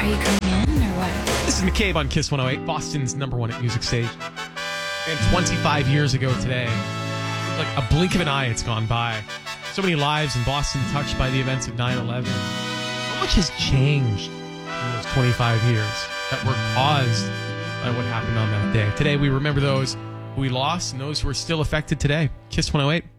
you coming in or what? This is McCabe on Kiss 108, Boston's #1 at music station. And 25 years ago today, like a blink of an eye, it's gone by. So many lives in Boston touched by the events of 9/11. So much has changed in those 25 years that were caused by what happened on that day. Today, we remember those who we lost and those who are still affected today. Kiss 108.